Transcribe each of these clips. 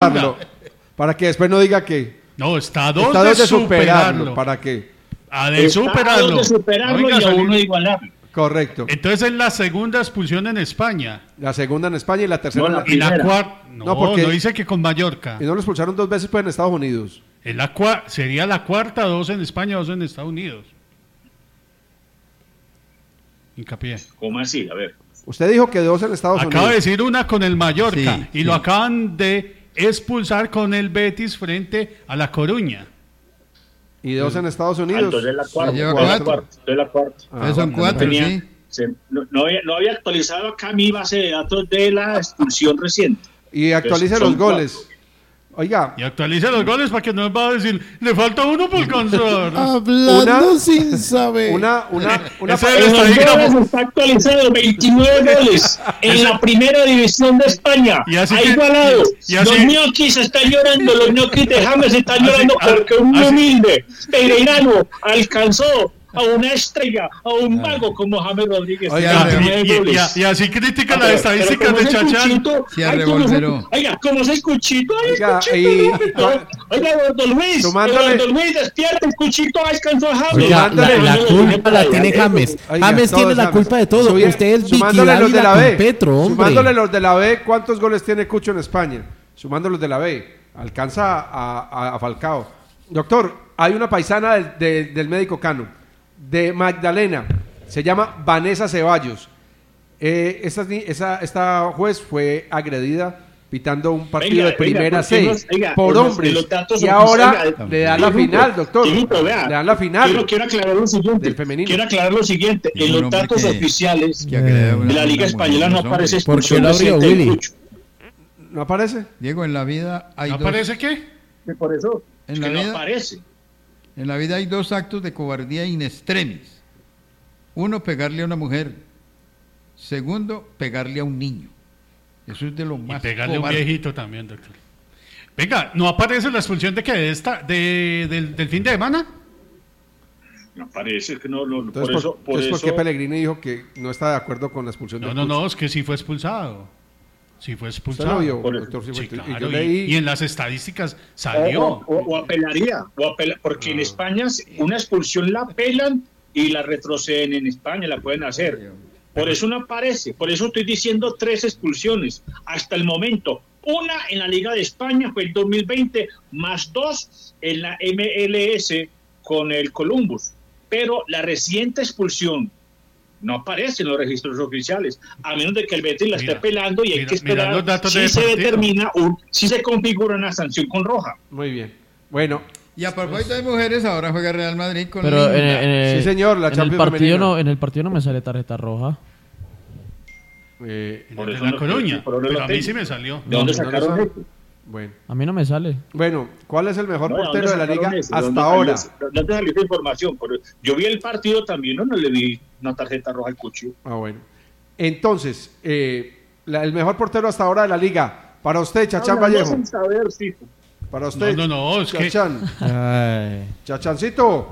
superarlo. Para que después no diga que... No, está a dos Está a de 2 de superarlo. ¿Para qué? De superarlo. De superarlo y a uno de igualarlo. Correcto. Entonces es la segunda expulsión en España. La segunda en España y la tercera No, Y la Primera. cuarta. No, porque- no dice que con Mallorca. Y no lo expulsaron 2 veces pues en Estados Unidos. Es sería la cuarta, 2 en España, 2 en Estados Unidos. Hincapié. ¿Cómo así? A ver. Usted dijo que 2 en Estados Acaba de Unidos. decir una con el Mallorca Sí, y lo sí. acaban de expulsar con el Betis frente a La Coruña. Y 2 en Estados Ah, Unidos. entonces la cuarta. lleva Entonces la 4. cuarta. Entonces la cuarta. Ah, Son bueno, 4, tenía- sí. No había actualizado acá mi base de datos de la expulsión reciente. Y actualice Son los goles. Oiga, Y actualiza los goles para que no nos va a decir, le falta uno por alcanzar. Hablando Una- sin saber. una Ese En es el los estadígrafo. goles está actualizado 29 goles en la primera división de España. Y así Ha que- igualado. y así- Los ñoquis están llorando, los ñoquis de James están Así- llorando porque un así- humilde pereirano alcanzó a una estrella, a un mago como James Rodríguez. Oiga, Tiene 29 goles. Y así critica Ah, las pero estadísticas como de ese Chachán. Cuchito, Sí, a ay, como ese- revolveró. Oiga, como ese Cuchito, ay, Oiga, Cuchito, y- oiga, don Luis, Sumándole- don Luis, despierta, el Cuchito alcanzó a James. Oiga, la culpa la tiene James. Oiga, James todos tiene la James. culpa de todo. Subí- Usted es Vicky sumándole los de Dávila la B. con Petro, hombre. Sumándole los de la B, ¿cuántos goles tiene Cucho en España? Sumando los de la B. Alcanza a Falcao. Doctor, hay una paisana del médico Cano, de Magdalena, se llama Vanessa Ceballos. Esta juez fue agredida pitando un partido Venga, de primera ¿por qué C nos- oiga, por en los hombres. datos Y ahora oficiales, le dan la Dieguito, final, doctor. Dieguito, vea, Le dan la final. Quiero aclarar lo siguiente. Del femenino. Quiero aclarar lo siguiente. Y En un los hombre datos que- oficiales que agrede a una- de la Liga una Española no mujer, aparece hombre. ¿Por qué expulsión lo abrió reciente de Willy? Cucho. ¿No aparece? Diego, en la vida hay ¿No dos. parece qué? Por eso En es la que no vida- aparece. En la vida hay 2 actos de cobardía in extremis. Uno, pegarle a una mujer. Segundo, pegarle a un niño. Eso es de lo Y más pegarle a un cobarde. viejito también, doctor. Venga, ¿no aparece la expulsión de qué? ¿Del fin de semana? No aparece, es que no, Entonces, ¿por qué Pellegrini dijo que no está de acuerdo con la expulsión No, de no, Cucho? no, es que sí fue expulsado. Sí fue ¿Usted expulsado. lo vio, Por eso. doctor? Sí, Sí, fue- y claro, yo y leí... en las estadísticas salió. O apelaría, porque en España una expulsión la apelan y la retroceden en España, la pueden hacer. Por eso no aparece, por eso estoy diciendo 3 expulsiones hasta el momento. Una en la Liga de España fue el 2020, más 2 en la MLS con el Columbus. Pero la reciente expulsión no aparece en los registros oficiales, a menos de que el Betis la esté Mira, apelando y hay mira, que esperar mira los datos si del se partido. determina, si se configura una sanción con roja. Muy bien. Bueno, Y a propósito de mujeres, ahora juega Real Madrid con Pero Linda. sí, señor, la en el Champions partido femenina. no, en el partido no me sale tarjeta roja. En Por el eso de La no- Coruña. por eso no Pero lo a mí tengo. sí me salió. ¿De dónde no, no sacaron sabe. esto? Bueno. A mí no me sale. Bueno, ¿cuál es el mejor No, portero de la liga ¿dónde hasta salió ahora? eso? ¿Dónde salió esa información? Yo vi el partido también, no le vi una tarjeta roja al Cucho. Ah, bueno. Entonces, el mejor portero hasta ahora de la liga, para usted, Chachán Hablando Vallejo. sin saber, sí. Para usted, No, es que Chachán. Ay. Chachancito.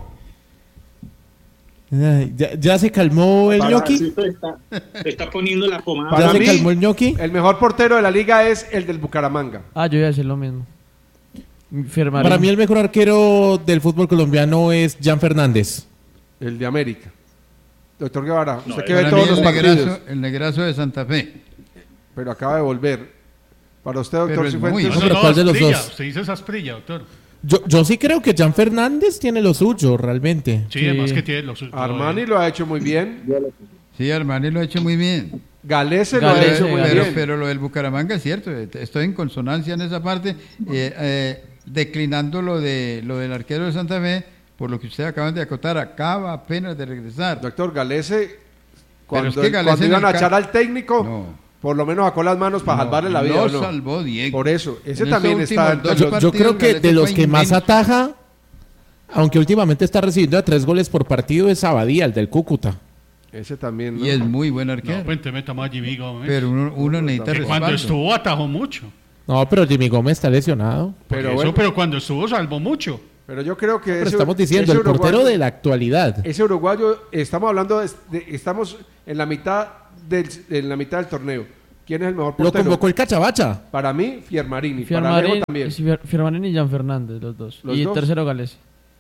Ay, ¿ya se calmó el ñoqui? Parásito está poniendo la pomada. Para ¿Ya se mí- calmó el ñoqui? El mejor portero de la liga es el del Bucaramanga. Ah, yo iba a decir lo mismo. Firmarín. Para mí el mejor arquero del fútbol colombiano es Jan Fernández. El de América. Doctor Guevara, No, usted que Para ve mí todos los partidos, el negrazo de Santa Fe. pero acaba de volver. Para usted, doctor Pero es Cifuentes. muy- No, pero ¿cuál de los Asprilla. dos? Usted dice esa Asprilla, doctor. Yo sí creo que Jan Fernández tiene lo suyo, realmente. Sí, Sí. además que tiene los... Armani lo ha hecho muy bien. Sí, Armani lo ha hecho muy bien. Galese lo ha Galese, hecho muy Pero, bien. pero lo del Bucaramanga es cierto. Estoy en consonancia en esa parte. Declinando lo del arquero de Santa Fe, por lo que ustedes acaban de acotar, acaba apenas de regresar. Doctor Galese, cuando, es que Galese cuando en iban el a echar ca- al técnico, No. por lo menos sacó las manos para salvarle la vida. Lo ¿o no? salvó Diego. Por eso, ese En también estos está últimos entre dos los- Yo partidos, creo que Galese de los fue que más inmenso. ataja, aunque últimamente está recibiendo a 3 goles por partido, es Abadía, el del Cúcuta. Ese también, ¿no? Y es muy buen No, arquero. pues te meto más Jimmy Gómez. Pero uno necesita que cuando respaldo. estuvo atajó mucho. No, pero Jimmy Gómez está lesionado. Pero Pero, bueno. pero cuando estuvo salvó mucho. Pero yo creo que Pero estamos diciendo, el portero de la actualidad. Ese uruguayo, estamos hablando estamos en la mitad del torneo. ¿Quién es el mejor Lo portero? convocó el Cachabacha. Para mí, Fiermarini. Para Alejo Fiermarín, también. sí, Fiermarín y Jan Fernández, los dos. ¿Los y dos? tercero Gales.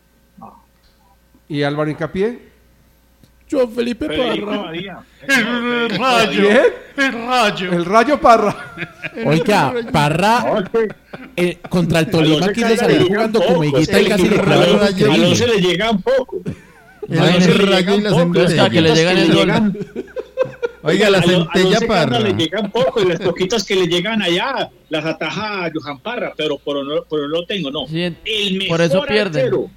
¿Y Álvaro Hincapié? Yo, Felipe Federico Parra. Abadía. El rayo. ¿Quién? El rayo. El Rayo Parra. Oiga, Parra No, es que contra el Tolima Alonso aquí le Caldas salió le jugando llegan como pocos, higuita y casi le clava Alonso- el a increíble. Alonso le llegan poco. El Alonso le rayo y llegan la poco, centella. Hasta que le llegan el gol. Oiga, la A centella Alonso Parra. Caldas le llegan poco y las poquitas que le llegan allá las ataja a Johan Parra, pero por no lo tengo, no. Sí, El mejor por eso pierden. arquero,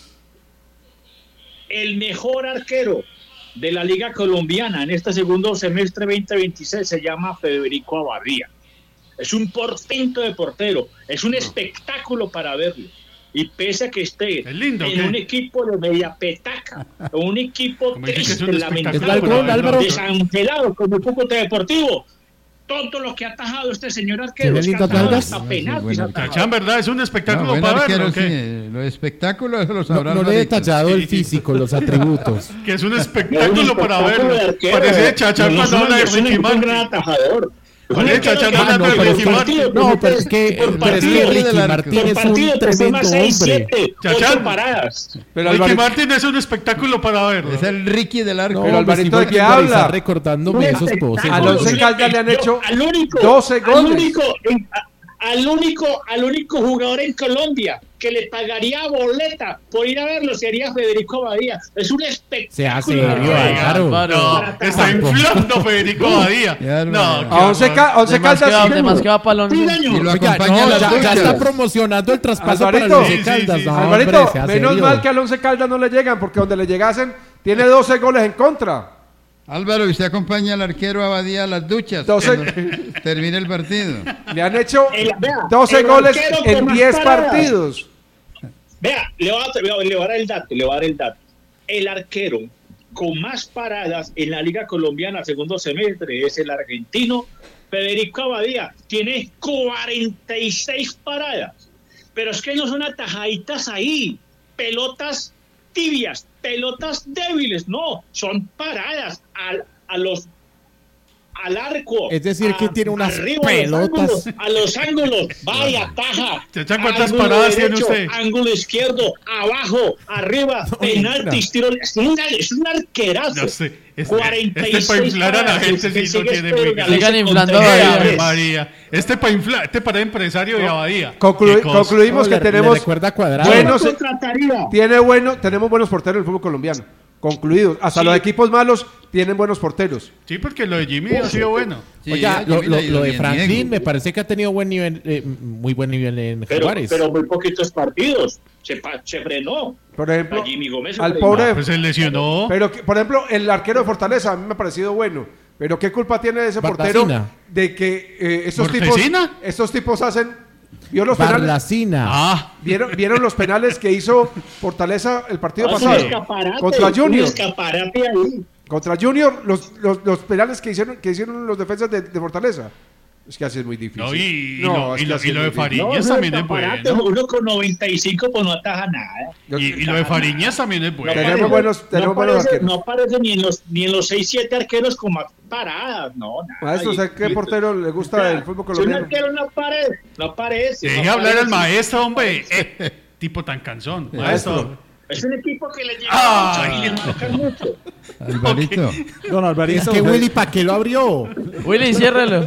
el mejor arquero de la Liga Colombiana en este segundo semestre 2026 se llama Federico Abadía. Es un portento de portero, es un espectáculo para verlo. Y pese a que esté Es lindo, en ¿qué? un equipo de media petaca, un equipo Como dice que es triste, un lamentable, espectáculo, ¿Es balcón, Álvaro? desangelado como el Cúcuta Deportivo. Todo lo que ha atajado este señor arquero, ¿Tiene es que ha lindas atajado nalgas? hasta Sí, penaltis. bueno, ha atajado. Chachán, ¿verdad? Es un No, espectáculo buen para arquero, verlo, ¿o qué? sí. Los espectáculos eso lo No, sabrán no los le he ricos. detallado el físico, los atributos. Que es un No, un espectáculo para espectáculo verlo. de arquero. Parece Chachán No, cuando habla de es un Ricky gran Martin. atajador. Parece Chachán Ah, hablando no, de pero Ricky es Martin. que, no, pero es que, por pero es que partido Ricky del arco. Martín Por es un partido te tremendo suma 6, hombre. 7, Chachán. 8 paradas. Pero Ricky Alvarito, Martin es un espectáculo para verlo. Es el Ricky del arco. No, Pero me Alvarito, estoy ¿de qué volviendo a habla? avisar recordándome esos poses. A Alonso hombre. Caldas le han hecho al único, 12 goles. al único jugador en Colombia que le pagaría boleta por ir a verlo sería Federico Abadía. Es un espectáculo. Sea serio, Oiga, Álvaro. No, está inflando Federico Abadía. Ya, No, Álvaro. qué A Once Caldas. Además que va para Sí, Alonso. señor. Y lo Oiga, acompaña a no, las ya duchas. está promocionando el traspaso Alvarito. para los Sí, sí, Caldas. sí. No, Alvarito, hombre, sea menos serio. mal que a Alonso Caldas no le llegan, porque donde le llegasen, tiene 12 goles en contra. Álvaro, ¿y usted acompaña al arquero Abadía a las duchas 12. cuando termine el partido? Le han hecho Vea, 12 el goles arquero con en más 10 paradas. partidos. Vea, le voy a dar el dato. El arquero con más paradas en la Liga Colombiana segundo semestre es el argentino Federico Abadía. Tiene 46 paradas. Pero es que no son atajaditas ahí, pelotas tibias, pelotas débiles, no, son paradas al arco. Es decir, que tiene unas arriba, pelotas. a los ángulos, vaya, taja. Chachán, ¿cuántas ángulo paradas tiene derecho, usted? Ángulo izquierdo, abajo, arriba, penaltis, tiro. Es un arquerazo. No sé. Este 46 para inflar a la paradas, gente que sí no sigue tiene Pedro muy Galicia Sigan con inflando a 30 Abadía. Ave goles. María. Este para empresario de Abadía. Concluimos No, que le tenemos recuerda Cuadrado. Bueno, Yo contrataría. tenemos buenos porteros en el fútbol colombiano. Concluidos. Hasta los equipos malos tienen buenos porteros. Sí, porque lo de Jimmy ha sido bueno. Sí, Oiga, a lo Jimmy le ha ido de bien, Franklin Diego. me parece que ha tenido buen nivel, muy buen nivel en Jaguares. Pero muy poquitos partidos. Se frenó. Por ejemplo, A Jimmy Gómez al se pobre. Pues se lesionó. Pero, por ejemplo, el arquero de Fortaleza a mí me ha parecido bueno. Pero ¿qué culpa tiene ese portero Barracina. de que ¿Mortecina? estos tipos hacen? ¿Vio los penales? Barlacina. Ah, ¿Vieron los penales que hizo Fortaleza el partido Un pasado? escaparate, Contra un Junior. escaparate ahí. Contra Junior, los penales que hicieron los defensas de Fortaleza. Es que así es muy difícil. no, y No, es que lo así es de muy difícil. Fariñas es también es escaparate, bueno. Uno con 95 pues no ataja nada. Y lo de Fariñas también es bueno. Tenemos buenos arqueros. No aparece ni en los 6-7 arqueros con más paradas, no, nada. Maestro, ¿sabe qué portero le gusta del fútbol colombiano? Si un arquero no aparece. Deje no hablar al aparece. maestro, hombre. Tipo tan cansón. Maestro. Es un equipo que le llega Ah. mucho y le tocan mucho. Alvarito. Don Es Alvarito. que Willy, ¿para qué lo abrió? Willy, ciérralo.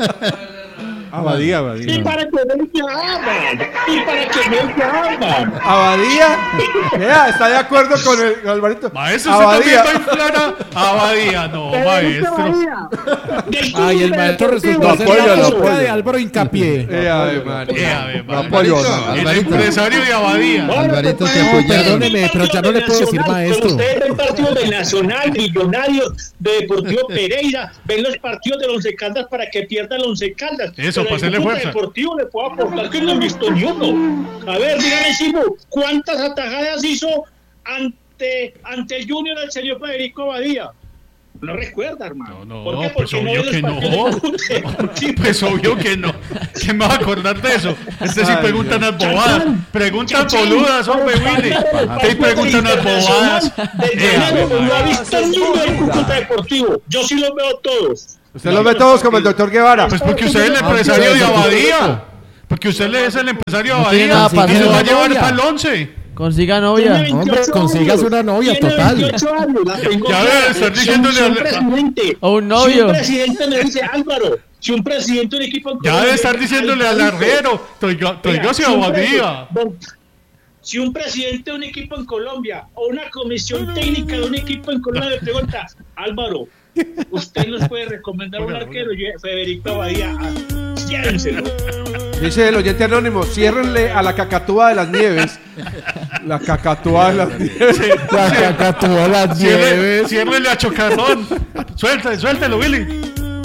Abadía. Y para que me llaman. Y para que me llaman. Abadía, vea, está de acuerdo con el Alvarito. Maestro, usted también Abadía. va a inflar a Abadía. No, maestro. Ay, el maestro resultó Lo ser apoyo, la lo boca apoyo. de Álvaro Hincapié. Ave María. Ave Lo María. apoyo. Alvarito, El Alvarito. empresario de Abadía. Alvarito, te No, apoyaron. perdóneme, pero ya no le puedo decir maestro. Ustedes ven partidos del Nacional, Millonarios, de Deportivo Pereira, ven los partidos del Once Caldas para que pierda el Once Caldas. Eso, Pero para el hacerle Cúcuta fuerza. Deportivo le puedo aportar que no he visto ni uno. A ver, dígame, Simo, ¿cuántas atajadas hizo ante el Junior del señor Federico Abadía? No recuerda, hermano. No, ¿Por qué? pues Porque obvio ve los que no. partidos del Cúcuta Deportivo. Pues obvio que no. ¿Quién me va a acordar de eso? Sí Ay, preguntan Dios. las bobadas. Preguntan Chachán, boludas, hombre, por Willy. falta Te preguntan las bobadas. Del Ave Llanero, no ha María. visto ni uno del Cúcuta Deportivo. Yo sí los veo todos. Usted los ve todos como el doctor Guevara. Pues porque usted es el empresario de Abadía. Porque usted es el empresario de No tiene Abadía. nada Y se va a para llevar novia. para el 11. Consiga novia. Hombre, consígase una novia, Tiene total. 28 años, la tengo Ya clara. debe estar Si diciéndole un al- presidente, O un Si novio. un presidente me dice, Álvaro, si un presidente de un equipo en Ya Colombia debe estar dice, diciéndole al Alvarito, arrero. mira, Tráigase a si un Abadía. Si un presidente de un equipo en Colombia o una comisión técnica de un equipo en Colombia le pregunta, Álvaro, ¿usted nos puede recomendar un arquero? Yo, Federico Abadía, llévenselo. Dice el oyente anónimo, ciérrenle a la cacatúa de las nieves. La cacatúa de las nieves. La cacatúa, las nieves. Ciérrele a Chocarrón. Suéltelo, Willy.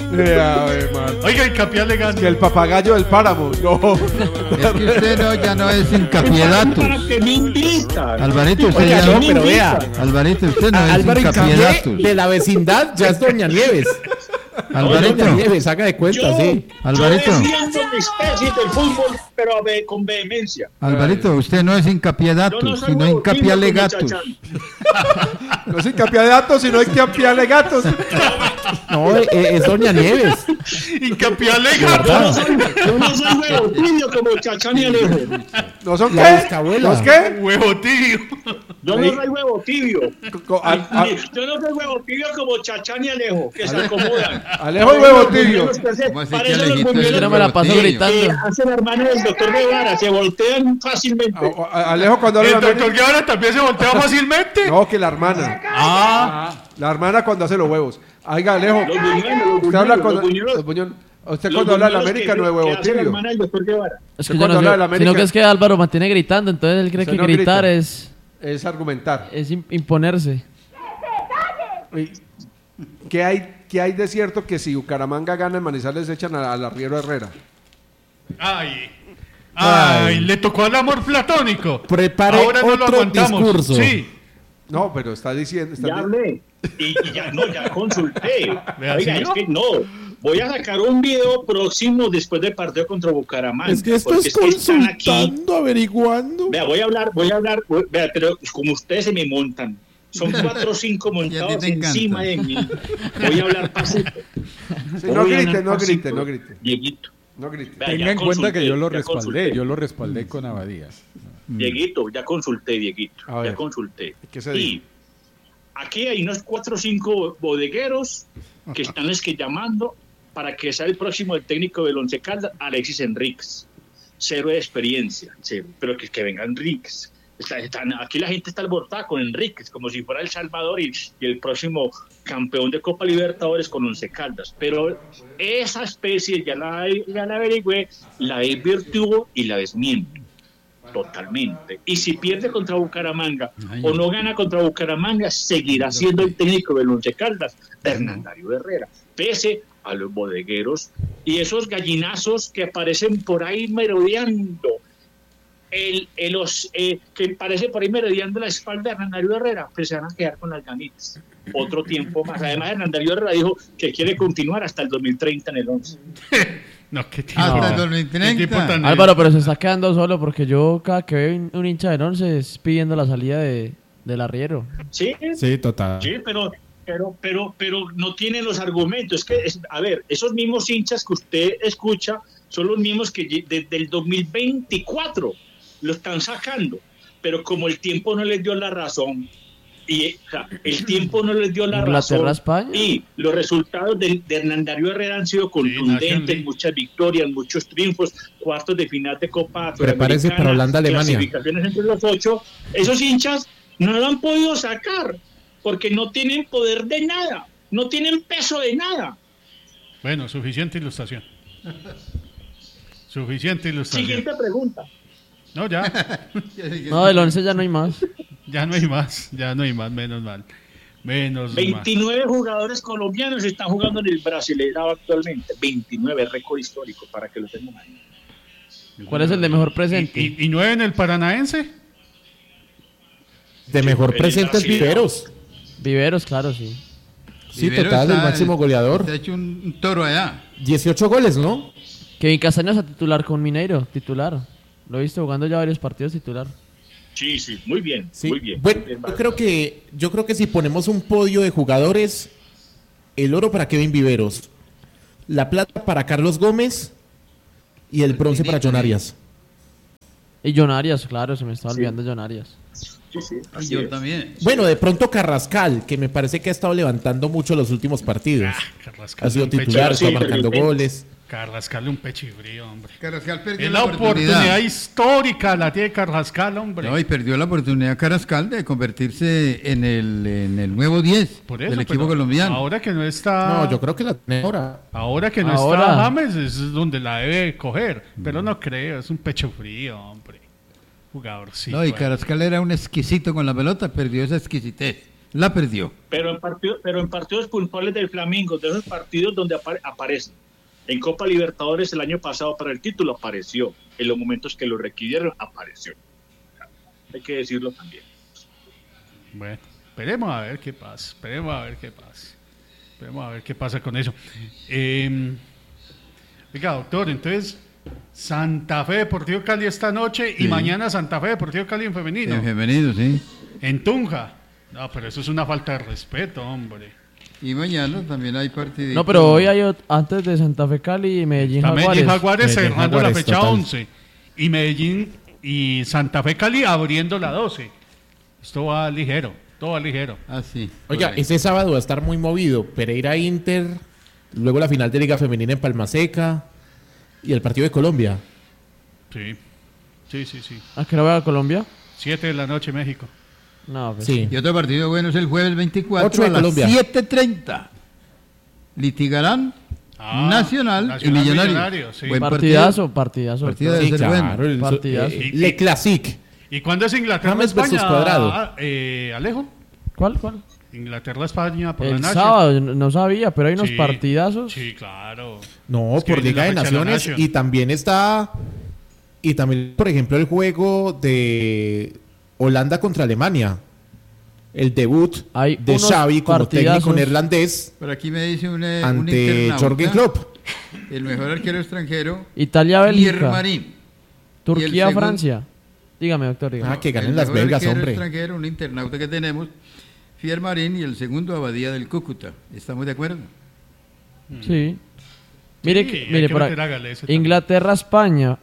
Oiga, el Capial le Que gana. el papagayo del páramo. No. Es que usted no, ya no es Para incapiedatus. que me invitan. Alvarito, usted Oiga, ya no, no. pero vea. Alvarito, usted no es Álvaro Hincapié incapiedatus. de la vecindad ya es Doña Nieves. Alvarito, Doña Nieves, haga de cuenta, sí. Alvarito. Yo defiendo mis tesis del fútbol, pero con vehemencia. Alvarito, usted no es Yo no incapiedatus, soy sino huevo tibio como incapialegatus. Chachán. No es incapia de datos, sino incapia de gatos. No, es Doña Nieves. Capial le Yo gana. no soy huevo tibio como Chachán y Alejo. ¿No son La qué? bisabuela. ¿No es qué? Huevo tío. Yo no soy huevo tibio. A- Yo no soy huevo tibio como Chachán y Alejo, que se acomodan. Alejo y huevo tibio. ¿Cómo así que Parecen los Alejito es buñuelos Yo no me la paso huevo tibio? gritando. que hacen hermanos del doctor Guevara, se voltean fácilmente. Alejo cuando habla El de la doctor Guevara también se voltea fácilmente. No, que la hermana. La hermana cuando hace los huevos. Oiga, Alejo. Los buñuelos, Usted habla con los buñuelos. los buñuelos. Usted Los cuando habla de la buñuelos América que- no es que huevo hace la tibio. hermana del doctor Guevara. Es Usted que yo cuando no habla sé, de la América- sino que es que Álvaro mantiene gritando, entonces él cree Usted que no grita. gritar es argumentar. imponerse. Y- ¿Qué hay de cierto que si Bucaramanga gana en Manizales echan al arriero Herrera? Ay, le tocó al amor platónico. Prepare Ahora no lo otro aguantamos. discurso. Sí. No, pero está diciendo... Ya hablé. Y ya consulté. Vea, Oiga, ¿sí? es que no. Voy a sacar un video próximo después del partido contra Bucaramanga. Es que esto porque es que están aquí. consultando, averiguando. Vea, voy a hablar, vea, pero como ustedes se me montan. Son 4 o 5 montados te encanta. encima de mí. Voy a hablar pasito. Sí, no Voy a grite, hablar no pasito. grite, no grite. Dieguito. No grite. Vea, Tenga ya en cuenta que consulté, yo lo ya respaldé. consulté. Yo lo respaldé con Abadía. Dieguito, ya consulté, Dieguito. A ver, Ya consulté. ¿qué se Y dijo? aquí hay unos 4 o 5 bodegueros que están es que llamando para que sea el próximo el técnico del Once Caldas, Alexis Enríquez. Cero de experiencia, cero. Pero que venga Enríquez. Aquí la gente está alborotada con Enríquez, como si fuera El Salvador y el próximo campeón de Copa Libertadores con Once Caldas. Pero esa especie ya la averigüé, la desvirtuó y la desmiento. Totalmente. Y si pierde contra Bucaramanga o no gana contra Bucaramanga, seguirá siendo el técnico del Once Caldas, Hernán Darío Herrera, pese a los bodegueros y esos gallinazos que aparecen por ahí merodeando, que parece por ahí merodeando la espalda de Hernán Darío Herrera, pues se van a quedar con las ganitas. Otro tiempo más. Además, Hernán Darío Herrera dijo que quiere continuar hasta el 2030 en el 11. No, qué tipo. Hasta el qué 2030. tipo tan- Álvaro, pero se está quedando solo porque yo cada que veo un hincha del 11 es pidiendo la salida del arriero. Sí, Sí, total. sí, pero no tienen los argumentos. Es que, a ver, esos mismos hinchas que usted escucha son los mismos que desde el 2024 lo están sacando. Pero como el tiempo no les dio la razón, el tiempo no les dio la Inglaterra, razón, España. y los resultados de Hernán Darío Herrera han sido Nación contundentes, League. muchas victorias, muchos triunfos, cuartos de final de Copa Prepárese Sudamericana, para Holanda, Alemania. clasificaciones entre los 8. Esos hinchas no lo han podido sacar porque no tienen poder de nada, no tienen peso de nada. Bueno, suficiente ilustración. Suficiente ilustración. Siguiente pregunta. No, ya. No, del 11 ya no hay más. Ya no hay más. Ya no hay más. Menos mal. Menos mal. 29 jugadores colombianos están jugando en el Brasileirao actualmente. 29, récord histórico, para que lo tengan ahí. ¿Cuál es el de mejor presente? ¿Y 9 en el Paranaense? De mejor presente es sí. Viveros. Viveros, claro, sí. Sí, Rivero total, el está- máximo goleador. Se ha hecho un toro allá. 18 goles, ¿no? Kevin Castaños a titular con Mineiro, titular. Lo he visto jugando ya varios partidos titular. Sí, sí, muy bien, Sí. muy bien. Bueno, yo creo que si ponemos un podio de jugadores, el oro para Kevin Viveros. la plata para Carlos Gómez y el bronce para John Arias. Y John Arias, claro, se me está olvidando John Arias. Sí, Y así yo es. también. Bueno, de pronto Carrascal, que me parece que ha estado levantando mucho los últimos partidos. Carrascal, Ha sido un pecho- titular, está sí, marcando pero- goles. Carrascal un pechifrío, hombre. Carrascal perdió Es la oportunidad histórica, la tiene Carrascal, hombre. No, y perdió la oportunidad Carrascal de convertirse en el nuevo 10 Por eso, del equipo pero colombiano. Ahora que no está. No, yo creo que la tiene ahora. Ahora que no Ahora. está James es donde la debe coger. Pero no creo, es un pecho frío, hombre. Jugadorcito. No, y Carrascal era un exquisito con la pelota, perdió esa exquisitez. La perdió. Pero en partidos puntuales del Flamengo, de esos partidos donde aparece. En Copa Libertadores el año pasado para el título apareció. En los momentos que lo requirieron, apareció. Hay que decirlo también. Bueno, esperemos a ver qué pasa. Esperemos a ver qué pasa. Esperemos a ver qué pasa con eso. Oiga, doctor, entonces Santa Fe Deportivo Cali esta noche y Sí. mañana Santa Fe Deportivo Cali en femenino. En femenino, sí. En Tunja. No, pero eso es una falta de respeto, hombre. Y mañana también hay partido. No, pero hoy hay antes de Santa Fe Cali y Medellín También Jaguares. Jaguares Medellín cerrando la Jaguares, fecha total. 11. Y Medellín y Santa Fe Cali abriendo la 12. Esto va ligero, todo va ligero. Ah, sí. Oiga, correcto. ese sábado va a estar muy movido. Pereira Inter, luego la final de Liga Femenina en Palma Seca y el partido de Colombia. Sí, sí, sí, sí. ¿A qué hora va a Colombia? 7 de la noche México. No, pues. Sí. Y otro partido bueno es el jueves 24 Ocho de a las Colombia. 7:30. Litigarán Nacional y Millonario. Sí. Buen Partidazo. Partido doctor. de Sí, ser claro. bueno. Partidazo. Le Classic. ¿Y cuándo es Inglaterra James versus España? Cuadrado. Alejo. ¿Cuál? Inglaterra España por la El Nación. sábado, no sabía, pero hay unos Sí, partidazos. Sí, claro. No, Es que por viene Liga la de fecha de la Naciones Nación. y también está y también, por ejemplo, el juego de Holanda contra Alemania. El debut Hay de unos Xavi como partidazos. técnico neerlandés Por aquí me dice un ante internauta, Jürgen Klopp. el mejor arquero extranjero, Italia, Pierre Bélgica. Marín. Y Turquía, el segundo- Francia. Dígame, doctor. Dígame. Ah, que ganen El las mejor belgas, arquero hombre. extranjero, un internauta que tenemos, Pierre Marín, y el segundo Abadía del Cúcuta. ¿Estamos de acuerdo? Sí. Mire, Sí, hay mire que por meter ahí. a Galese también. Inglaterra, España.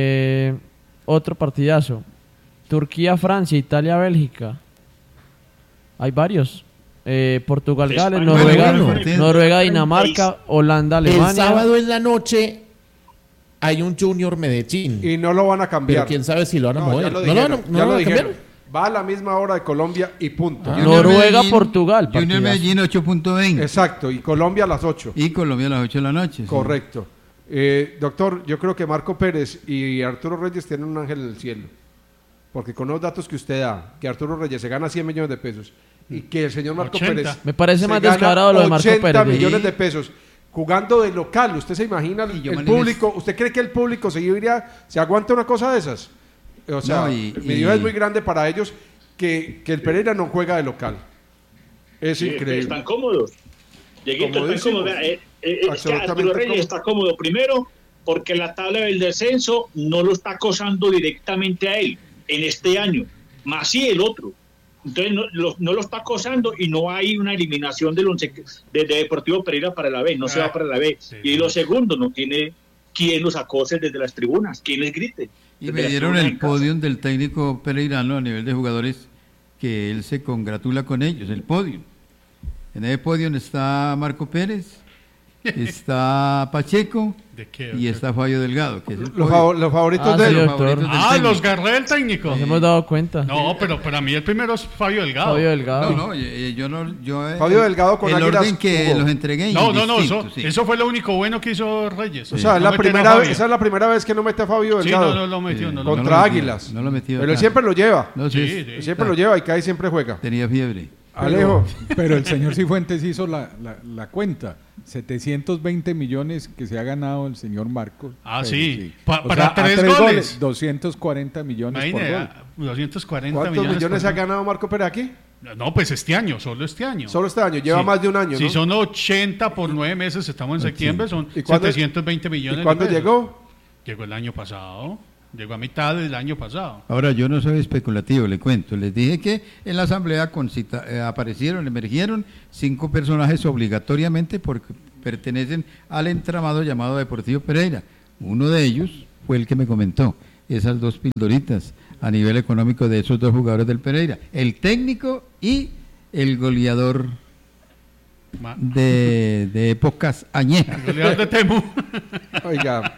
Otro partidazo. Turquía, Francia, Italia, Bélgica. Hay varios. Portugal, Gales, España, Noruega, bueno, Noruega, Dinamarca, Holanda, Alemania. El sábado en la noche hay un Junior Medellín. Y no lo van a cambiar. Pero quién sabe si lo van a No, mover. ya lo ¿No lo dijeron, van a, no ya lo lo van a dijeron. cambiar? Va a la misma hora de Colombia y punto. Noruega, Portugal, Junior partidazo. Medellín 8.20. Exacto, y Colombia a las 8. Y Colombia a las 8 de la noche. sí. Correcto. Doctor, yo creo que Marco Pérez y Arturo Reyes tienen un ángel en el cielo. Porque con los datos que usted da, que Arturo Reyes se gana 100 millones de pesos y que el señor Marco 80. Pérez Me parece se más gana descarado lo de Marco 80 Pérez. millones Sí. de pesos jugando de local. ¿Usted se imagina Y yo el me público? ¿Usted cree que el público se aguanta una cosa de esas? O sea, No, y- mi y- Dios es muy grande para ellos que el Pereira no juega de local. Es Sí, increíble. están cómodos. Dieguito, están Comodísimos. cómodos. Vea, es que Absolutamente Arturo Reyes cómodo. está cómodo primero porque la tabla del descenso no lo está acosando directamente a él en este año, más sí el otro. Entonces no lo está acosando y no hay una eliminación de Deportivo Pereira para la B, no se va para la B. Sí. Y lo segundo, no tiene quien los acose desde las tribunas, quien les grite. Y desde me las dieron tribunas el en casa. podium del técnico pereirano a nivel de jugadores que él se congratula con ellos, el podium. En ese podium está Marco Pérez, está Pacheco ¿De qué, y doctor? está Fabio Delgado, que es el Los, podium. los favoritos Ah, de sí, él. Los doctor. favoritos del Ah, técnico. los Garré el técnico. Nos hemos dado cuenta. No, pero para mí el primero es Fabio Delgado. Fabio Delgado. No, no, yo no. Fabio Delgado con el Águilas orden que jugó. los entregué. No, indistinto, sí. eso fue lo único bueno que hizo Reyes. O sea, No meter a Fabio. esa es la primera vez que no mete a Fabio Sí, Delgado no lo metió. Sí. No lo Con- contra lo metió, Águilas. no lo metió Pero él acá. siempre lo lleva. No, Sí, sí, sí. Siempre lo lleva y cae siempre juega. tenía fiebre. Alejo. Pero el señor Cifuentes hizo la cuenta. 720 millones que se ha ganado el señor Marcos. Ah, Pérez, sí. O Para a tres goles. 240 millones por Imagine, gol. 240 ¿Cuántos millones por ha ganado Marco Pérez aquí? No, pues este año, solo este año. Solo este año. Lleva Sí. más de un año, Si ¿no? son 80 por 9 meses, estamos en septiembre, son ¿Y cuándo- 720 millones. ¿Y de cuándo pesos. llegó? Llegó el año pasado. Llegó a mitad del año pasado. Ahora, yo no soy especulativo, le cuento. Les dije que en la asamblea emergieron 5 personajes obligatoriamente pertenecen al entramado llamado Deportivo Pereira. Uno de ellos fue el que me comentó esas dos pildoritas a nivel económico de esos dos jugadores del Pereira, el técnico y el goleador de épocas añejas. El goleador de Temu. Oiga,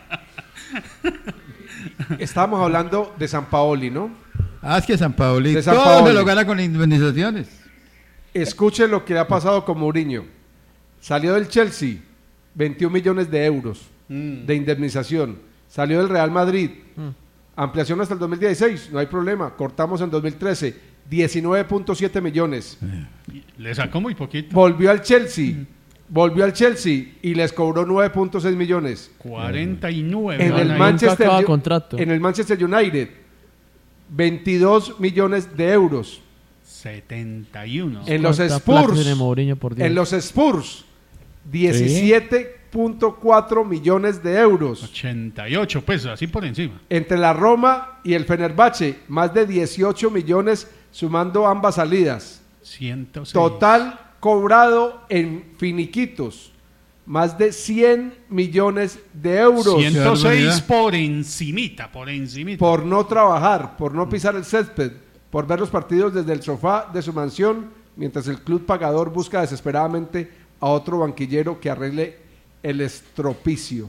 estábamos hablando de San Paoli, ¿no? Es que San Paoli De San todo Paoli. se lo gana con indemnizaciones. Escuche lo que le ha pasado con Mourinho. Salió del Chelsea, 21 millones de euros de indemnización. Salió del Real Madrid, ampliación hasta el 2016, no hay problema. Cortamos en 2013, 19.7 millones. Le sacó muy poquito. Volvió al Chelsea y les cobró 9.6 millones. 49. En el, nunca Manchester, acaba contrato. en el Manchester United, 22 millones de euros. 71. En los ¿Cuánta plata Spurs, tiene Mourinho, por Dios? en los Spurs, 17.4 millones de euros. 88, pues así por encima. Entre la Roma y el Fenerbahce, más de 18 millones sumando ambas salidas. 106. Total cobrado en finiquitos, más de 100 millones de euros 106 por encimita. por no trabajar, por no pisar el césped, por ver los partidos desde el sofá de su mansión, mientras el club pagador busca desesperadamente a otro banquillero que arregle el estropicio.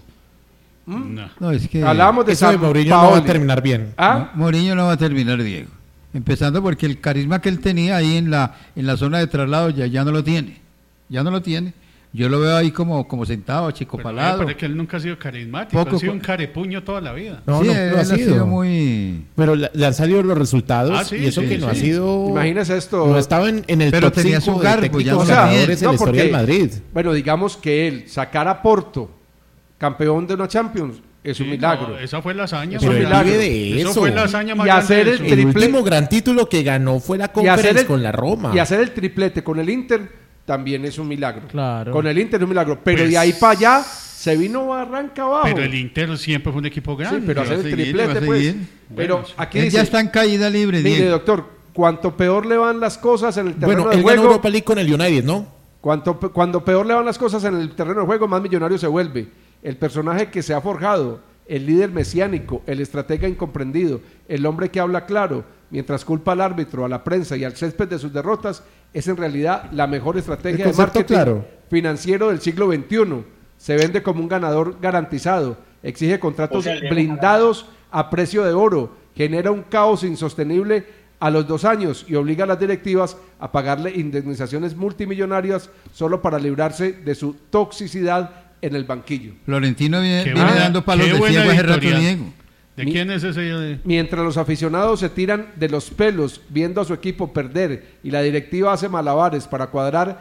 No. No, es que Hablábamos de Eso de San Mourinho no va Paoli. a terminar bien. ¿Ah? Mourinho no va a terminar, Diego. Empezando porque el carisma que él tenía ahí en la zona de traslado ya no lo tiene. Ya no lo tiene. Yo lo veo ahí como sentado, achicopalado. Pero es que él nunca ha sido carismático. Poco ha sido co- un carepuño toda la vida. No, sí, no, él no ha ha sido sido. muy... Pero le han salido los resultados Ah, sí, y eso sí, que no ha sí. sido... Imagínese esto. No estaba en el Pero top tenía 5 su de garbo, técnicos ya no ganadores no, en la historia del Madrid. Bueno, digamos que él sacar a Porto campeón de una Champions es un Sí, milagro. no, esa fue la hazaña. Es un Pero él milagro. vive de Eso eso. fue la hazaña más Y grande hacer de el su- El triple- último gran título que ganó fue la Y hacer Conference el- con la Roma. Y hacer el triplete con el Inter también es un milagro. Claro. Con el Inter es un milagro. Pero Pues- de ahí para allá se vino barranca abajo. Pero el Inter siempre fue un equipo grande. Sí, pero va hacer a el seguir, triplete, va a pues. seguir. Pero Bueno, aquí Él dice, ya está en caída libre, mire, Diego. doctor, cuanto peor le van las cosas en el terreno Bueno, de él ganó juego, Europa League con el United, ¿no? cuando peor le van las cosas en el terreno de juego, más millonario se vuelve. El personaje que se ha forjado, el líder mesiánico, el estratega incomprendido, el hombre que habla claro, mientras culpa al árbitro, a la prensa y al césped de sus derrotas, es en realidad la mejor estrategia El de concepto marketing claro. financiero del siglo XXI. Se vende como un ganador garantizado, exige contratos O sea, le- blindados a precio de oro, genera un caos insostenible a los 2 años y obliga a las directivas a pagarle indemnizaciones multimillonarias solo para librarse de su toxicidad en el banquillo. Florentino viene Qué viene buena- dando palos qué de buena ciego hace rato, editorial. Diego. ¿De quién es ese? De- Mientras los aficionados se tiran de los pelos viendo a su equipo perder y la directiva hace malabares para cuadrar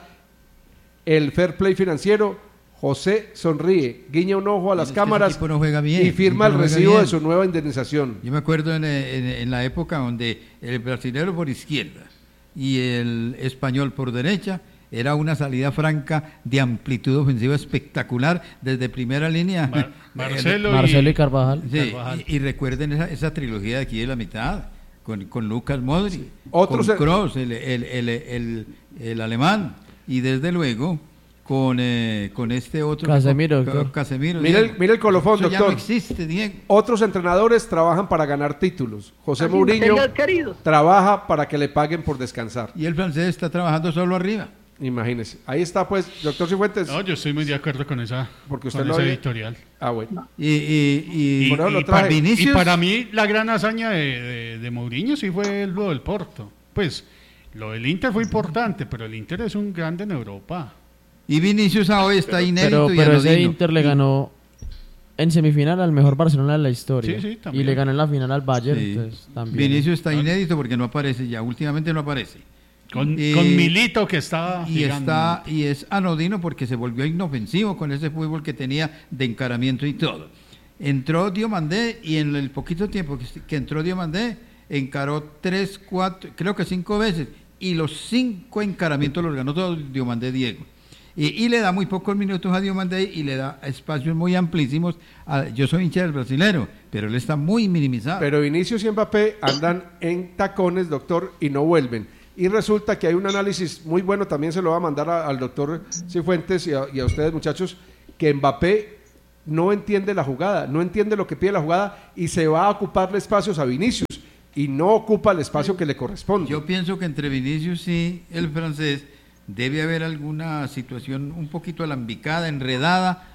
el fair play financiero, José sonríe, guiña un ojo a las Es que ese cámaras equipo no juega bien, y firma ese el equipo no juega recibo de bien. su nueva indemnización. Yo me acuerdo en la época donde el brasileño por izquierda y el español por derecha era una salida franca de amplitud ofensiva espectacular desde primera línea. Marcelo Marcelo y Carvajal. Sí, Carvajal. y recuerden esa trilogía de aquí de la mitad, con Lucas Modric, Otros- con Kroos, el alemán, y desde luego con este otro. Casemiro, con doctor. Casemiro. Mira Diego. el colofón, Eso ya doctor. no existe, Diego. Otros entrenadores trabajan para ganar títulos. José Mourinho trabaja para que le paguen por descansar. Y el francés está trabajando solo arriba. Imagínese. Ahí está, pues, doctor Cifuentes. No, yo estoy muy de acuerdo con esa, Porque usted con lo esa había- editorial. Ah, bueno. Y Por eso lo para, traje. Vinicius. y para mí la gran hazaña de Mourinho sí fue lo del Porto. Pues lo del Inter fue importante, pero el Inter es un grande en Europa. Y Vinicius hoy está inédito y Pero ese anodino. Inter le ganó en semifinal al mejor Barcelona de la historia. Sí, sí, también. Y le ganó en la final al Bayern. Sí. Entonces, también. Vinicius está inédito porque no aparece ya, últimamente no aparece. Con Y- Milito que estaba Y es anodino porque se volvió inofensivo con ese fútbol que tenía de encaramiento y todo. Entró Diomandé y en el poquito tiempo que entró Diomandé encaró 3, 4, creo que 5 veces y los 5 encaramientos los ganó todo Diomandé Diego. Y le da muy pocos minutos a Diomandé y le da espacios muy amplísimos. Yo soy hincha del brasilero, pero él está muy minimizado. Pero Vinicius y Mbappé andan en tacones, doctor, y no vuelven. Y resulta que hay un análisis muy bueno, también se lo va a mandar al doctor Cifuentes y a ustedes, muchachos, que Mbappé no entiende la jugada, no entiende lo que pide la jugada y se va a ocuparle espacios a Vinicius y no ocupa el espacio que le corresponde. Yo pienso que entre Vinicius y el francés debe haber alguna situación un poquito alambicada, enredada,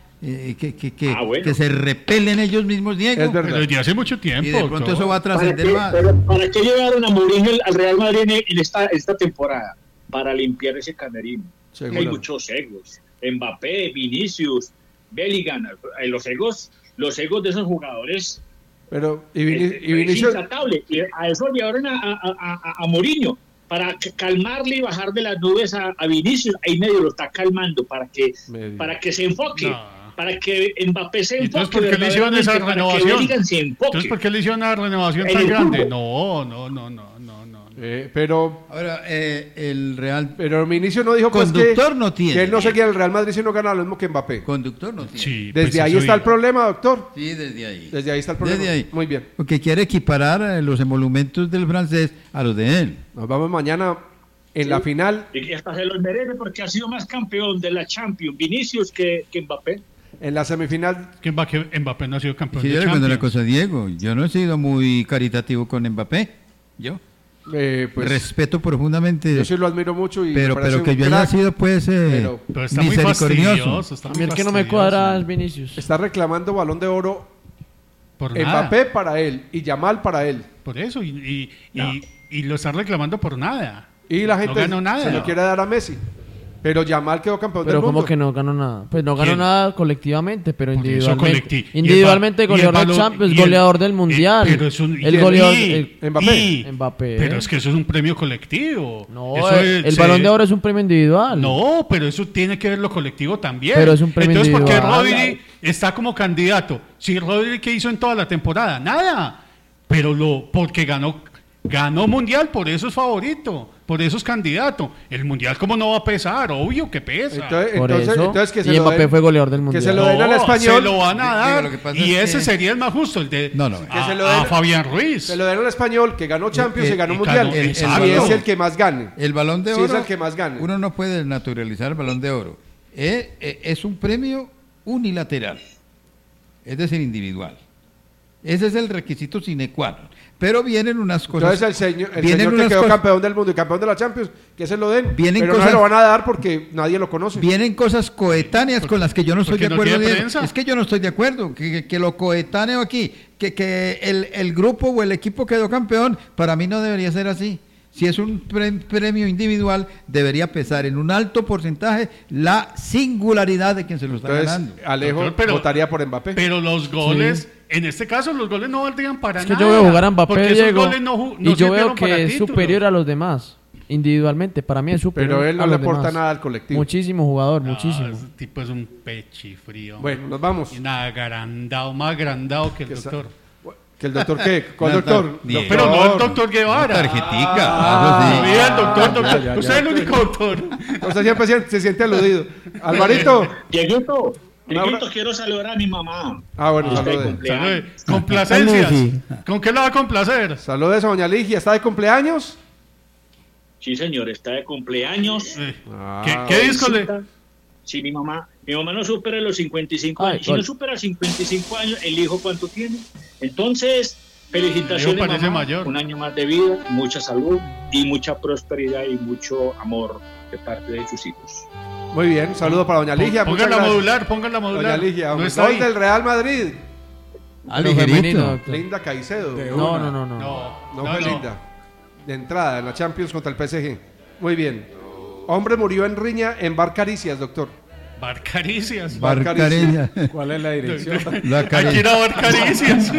que se repelen ellos mismos, Diego. Es verdad. Pero desde hace mucho tiempo. Y de pronto doctor. eso va a trascender más. ¿Para qué llevaron a Mourinho al Real Madrid en esta temporada? Para limpiar ese camerino. Seguro. Hay muchos egos. Mbappé, Vinicius, Bellingham. Los egos de esos jugadores Pero, y es Vinicius, intratable. Y a eso llevaron a Mourinho para calmarle y bajar de las nubes a Vinicius. Ahí medio lo está calmando para que se enfoque. No. Para que Mbappé se enfoque. Entonces, ¿por qué le hicieron esa verdaderamente, para que renovación? Bellingham se enfoque. Entonces, ¿por qué le hicieron una renovación En tan el grande? fútbol. No. pero Ahora, el Real Vinicius no dijo pues conductor no tiene. que él no seguía el Real Madrid si no gana lo mismo que Mbappé. Conductor no tiene. Sí, Desde pues ahí eso está el digo. problema, doctor. Sí, desde ahí. Desde ahí está el problema. Desde ahí. Muy bien. Porque quiere equiparar los emolumentos del francés a los de él. Nos vamos mañana en la final. Y que hasta se los merece porque ha sido más campeón de la Champions Vinicius que Mbappé. En la semifinal, Que Mbappé no ha sido campeón Sí, de yo le cuento una Champions. cosa, Diego. Yo no he sido muy caritativo con Mbappé. pues Respeto profundamente. yo sí lo admiro mucho. Y pero me parece que un yo haya crack. sido, pues, Pero está muy misericordioso. fastidioso. Está A muy mí el que no me fastidioso. cuadra es Vinicius. Está reclamando Balón de Oro Por nada. Mbappé para él y Yamal para él. Por eso. Y lo están reclamando por nada. Y la No gente ganó nada. se lo quiere dar a Messi. Pero Yamal quedó campeón Pero del mundo. como que no ganó nada. Pues no ganó ¿Quién? nada colectivamente, pero Por eso individualmente. y Individualmente el goleador del balón- Champions, y el- goleador del Mundial. pero es un- el goleador Mbappé. Mbappé. Pero es que eso es un premio colectivo. No, Eso el Balón de Oro es un premio individual. No, pero eso tiene que ver lo colectivo también. Pero es un premio Entonces, ¿por qué individual. Rodri está como candidato? Si Rodri, ¿qué hizo en toda la temporada? Nada. Pero porque ganó Mundial, por eso es favorito. Por eso es candidato. El Mundial, ¿cómo no va a pesar? Obvio que pesa. Por eso. Entonces que se Y lo Mbappé den- fue goleador del Mundial. se lo den al español. Se lo van a Digo, dar. lo que pasa Y es ese que- sería el más justo, el de No, Que se lo den- a Fabián Ruiz. Se lo den al español, que ganó Champions y ganó y Mundial. ganó- Y exacto. es el que más gane. El Balón de Sí, Oro. es el que más gane. Uno no puede naturalizar el Balón de Oro. Es un premio unilateral. Es decir, individual. Ese es el requisito sine qua non. Pero vienen unas cosas. Entonces el señor vienen que unas quedó cosas- campeón del mundo y campeón de la Champions, que se lo den. Vienen pero no cosas- se lo van a dar porque nadie lo conoce. Vienen cosas coetáneas con las que yo no estoy porque de no acuerdo. tiene Diego. prensa. Es que yo no estoy de acuerdo. Que lo coetáneo aquí, que el grupo o el equipo quedó campeón, para mí no debería ser así. Si es un premio individual, debería pesar en un alto porcentaje la singularidad de quien se lo está Entonces ganando. Alejo Doctor, pero- votaría por Mbappé. Pero los goles, en este caso, los goles no valdrían para Es que nada. yo veo jugar a Mbappé, porque esos Diego, goles no y yo sirvieron veo para que es títulos. superior a los demás. Individualmente, para mí es superior Pero él no a le los aporta demás. nada al colectivo. Muchísimo jugador, No, muchísimo. ese tipo es un pechifrío. Bueno, nos vamos. Y nada, agrandado, más agrandado que el Que sa- doctor. ¿Que el doctor qué? ¿Cuál No, doctor? no, Diego. Pero no el doctor Guevara. Tarjetica. Ah, eso sí. Mira, el doctor. ya, Usted es el único doctor. Usted siempre se siente aludido. Alvarito. Dieguito, abra- quiero saludar a mi mamá. Bueno, Está de salude. cumpleaños. Salude. Complacencias. Sí. ¿Con qué la va a complacer? Saludes a doña Ligia. ¿Está de cumpleaños? Sí, señor, está de cumpleaños. Ah, ¿Qué disco le...? Sí, mi mamá no supera los 55 Ay, años. Si no supera 55 años, el hijo cuánto tiene. Entonces, felicitaciones, El hijo parece mamá. mayor. Un año más de vida, mucha salud y mucha prosperidad y mucho amor de parte de sus hijos. Muy bien, saludo para doña Ligia. muchas Póngala gracias. modular, póngala modular. Doña Ligia, No hombre, está gol ahí. del Real Madrid. Pero ligerito. femenino, doctor. Linda Caicedo. No. No fue linda. De entrada en la Champions contra el PSG. Muy bien. Hombre murió en riña en Bar Caricias, doctor. Bar Caricias. Barcareña. ¿Cuál es la dirección? La Hay que caricia. ir a Bar Caricias.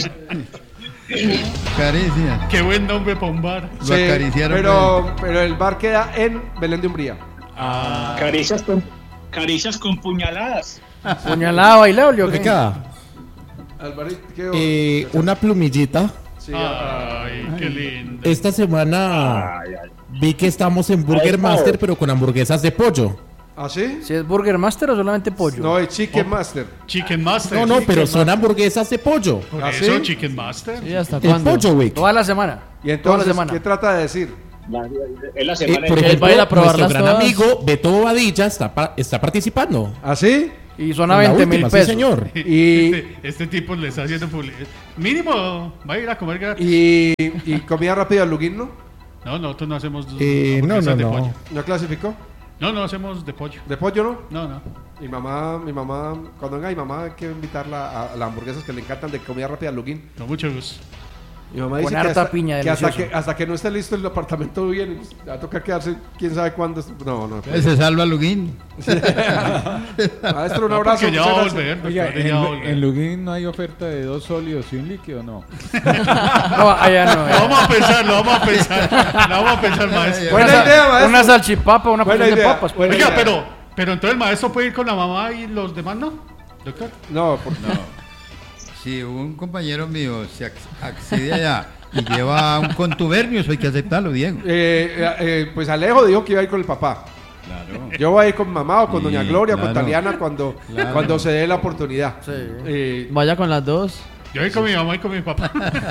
Caricia. Qué buen nombre para un bar. Lo acariciaron, pero el bar queda en Belén de Umbría. Ah, Caricias con puñaladas. Puñalada bailable, ¿o qué? Oiga, Alvarito, ¿qué una plumillita. sí, ay, qué lindo. Esta semana Ay, ay. vi que estamos en Burger Master, pero con hamburguesas de pollo. ¿Ah, sí? ¿Si es Burger Master o solamente pollo? No, es Chicken Master. Chicken Master. No, pero son hamburguesas de pollo. Por ¿Ah, eso, sí? Chicken Master. ¿Y hasta El cuándo? pollo, Wick. Toda la semana. ¿Y Toda la entonces semana. qué trata de decir? Es la semana Por de... Él va a ir a ejemplo, probarlas nuestro gran todas. amigo Beto Bobadilla está participando. ¿Ah, sí? Y son a En la 20.000 última, sí, pesos. señor. Y, Este tipo le está haciendo publicidad. Mínimo, va a ir a comer gratis. y comida rápida al Luguín, ¿no? No, nosotros no hacemos No, hamburguesas de no. pollo. ¿No clasificó? No hacemos de pollo. ¿De pollo no? No. Mi mamá, cuando venga mi mamá hay que invitarla a las hamburguesas que le encantan de comida rápida al Luguín. Con mucho gusto. Mi mamá Con dice harta que, hasta, piña, que hasta delicioso. que hasta que no esté listo el apartamento bien, va a tocar quedarse quién sabe cuándo. No. Se salva Luguín. Maestro, un abrazo. Porque ya va a muchas volver. Oiga, doctor, ya va a volver. en Luguín no hay oferta de 2 sólidos y un líquido, ¿no? No, allá no. Lo vamos a pensar, maestro. Buena idea, maestro. Una salchipapa, una Buena porción de idea, papas. buena Oiga, idea. pero entonces el maestro puede ir con la mamá y los demás no, doctor. No, Si un compañero mío se accede allá y lleva un contubernio, eso hay que aceptarlo, Diego. pues Alejo dijo que iba a ir con el papá. Claro. Yo voy a ir con mamá o con Sí, doña Gloria o con claro. Taliana cuando se dé la oportunidad. Sí. Vaya con las dos. Yo voy con mi mamá y con mi papá.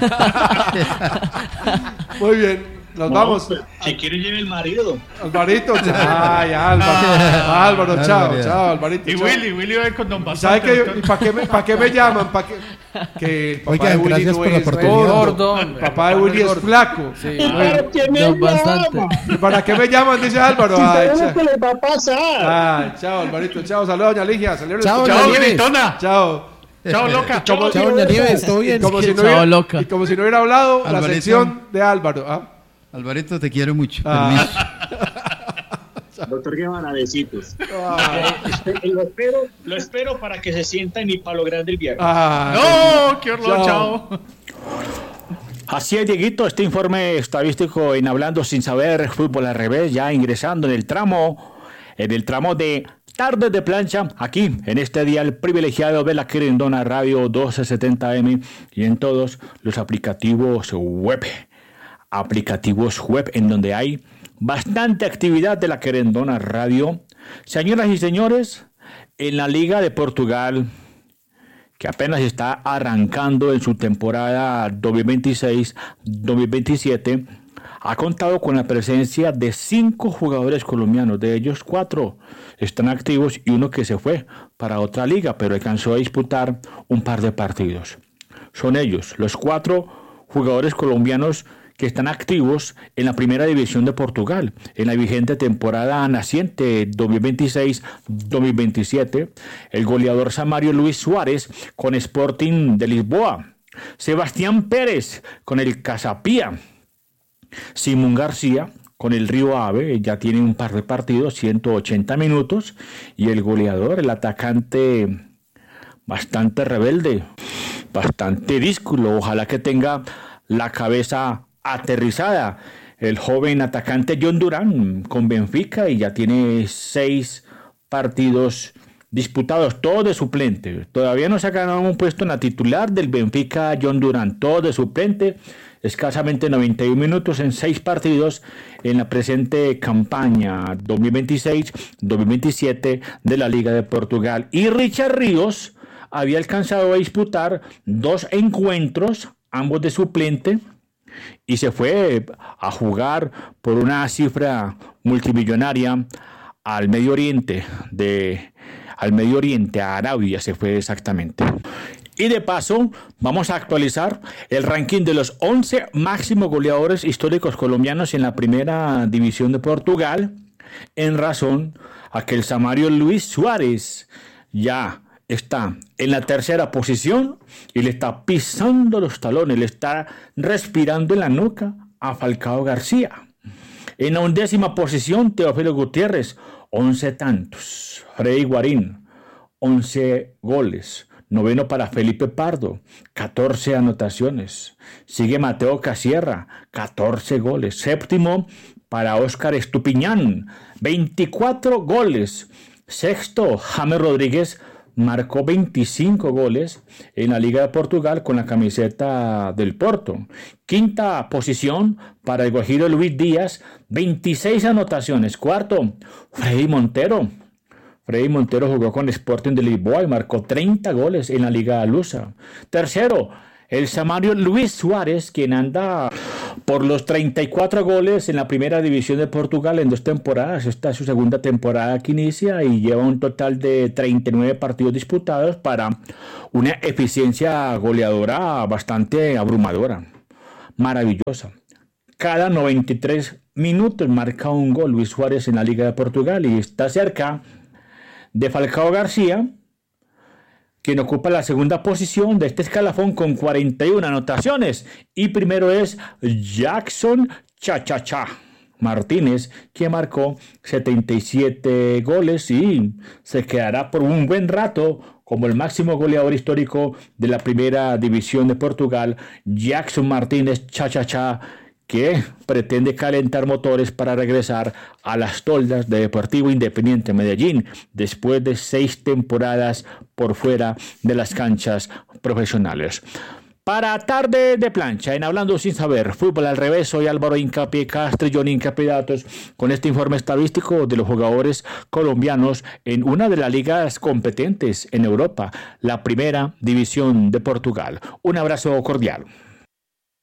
Muy bien, nos vamos. Si quiere lleve el marido. Alvarito, ay, Álvaro, Álvaro, chao, chao, Alvarito. Y chao. Willy va a ir con Don ¿Y ¿Sabe Bastante. qué? ¿Y para qué me llaman? Que el papá Oigan, de Willy gracias no por la es oportunidad. gordo, el papá de Willy es flaco. Sí. Don Bastante. ¿Y para qué me llaman? Dice Álvaro. Ay, ¿Qué chao. les va a pasar? Ay, chao, Alvarito, chao, saludos, doña Ligia. Chao, Chao, Doña Nieves. gritona. Chao. Chao, loca. Como Chao, Doña Nieves, todo bien. como si no Chao, hubiera, loca. y como si no hubiera hablado la Alvarito. sección de Álvaro. ¿Ah? Alvarito, te quiero mucho. Ah. Permiso. Doctor Guevara, besitos. Ah. Lo espero para que se sienta en mi palo grande el viernes. No, qué horror, Chao. chao. Así es, Dieguito, este informe estadístico en Hablando Sin Saber, Fútbol al Revés, ya ingresando en el tramo de Tardes de Plancha, aquí en este dial privilegiado de la Querendona Radio 1270M y en todos los aplicativos web en donde hay bastante actividad de la Querendona Radio. Señoras y señores, en la Liga de Portugal, que apenas está arrancando en su temporada 2026-2027, ha contado con la presencia de 5 jugadores colombianos. De ellos 4 están activos y uno que se fue para otra liga, pero alcanzó a disputar un par de partidos. Son ellos, los 4 jugadores colombianos que están activos en la primera división de Portugal, en la vigente temporada naciente 2026-2027, el goleador Samario Luis Suárez con Sporting de Lisboa, Sebastián Pérez con el Casapía, Simón García con el Río Ave, ya tiene un par de partidos, 180 minutos, y el goleador, el atacante bastante rebelde, bastante díscolo, ojalá que tenga la cabeza aterrizada, el joven atacante John Durán con Benfica, y ya tiene 6 partidos disputados, todos de suplente. Todavía no se ha ganado un puesto en la titular del Benfica John Durán, todos de suplente, escasamente 91 minutos en 6 partidos en la presente campaña 2026-2027 de la Liga de Portugal. Y Richard Ríos había alcanzado a disputar 2 encuentros, ambos de suplente, y se fue a jugar por una cifra multimillonaria al Medio Oriente, a Arabia se fue exactamente. Y de paso, vamos a actualizar el ranking de los 11 máximos goleadores históricos colombianos en la primera división de Portugal, en razón a que el Samario Luis Suárez ya está en la tercera posición y le está pisando los talones, le está respirando en la nuca a Falcao García. En la 11ª posición, Teófilo Gutiérrez, 11 tantos. Freddy Guarín, 11 goles. 9º para Felipe Pardo, 14 anotaciones. Sigue Mateo Casierra, 14 goles. 7º para Óscar Estupiñán, 24 goles. 6º, James Rodríguez, marcó 25 goles en la Liga de Portugal con la camiseta del Porto. 5ª posición para el guajiro Luis Díaz, 26 anotaciones. 4º, Freddy Montero. Freddy Montero jugó con Sporting de Lisboa y marcó 30 goles en la Liga Lusa. 3º, El samario Luis Suárez, quien anda por los 34 goles en la primera división de Portugal en 2 temporadas. Esta es su segunda temporada que inicia y lleva un total de 39 partidos disputados para una eficiencia goleadora bastante abrumadora, maravillosa. Cada 93 minutos marca un gol Luis Suárez en la Liga de Portugal y está cerca de Falcao García, quien ocupa la segunda posición de este escalafón con 41 anotaciones. Y primero es Jackson Cha Martínez, quien marcó 77 goles y se quedará por un buen rato como el máximo goleador histórico de la primera división de Portugal, Jackson Martínez Cha, que pretende calentar motores para regresar a las toldas de Deportivo Independiente Medellín después de 6 temporadas por fuera de las canchas profesionales. Para Tarde de Plancha, en Hablando Sin Saber, Fútbol al Revés, soy Álvaro Hincapié Castrillón Hincapié Datos, con este informe estadístico de los jugadores colombianos en una de las ligas competentes en Europa, la Primera División de Portugal. Un abrazo cordial.